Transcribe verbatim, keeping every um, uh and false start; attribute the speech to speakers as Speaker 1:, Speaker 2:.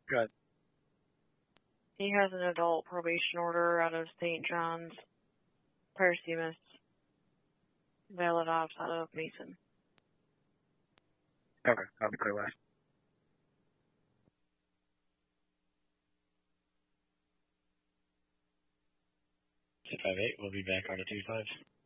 Speaker 1: Good.
Speaker 2: He has an adult probation order out of Saint John's, Paracemus, valid ops out of Mason.
Speaker 1: Okay, I'll be clear last.
Speaker 3: six five eight, we'll be back on the two five.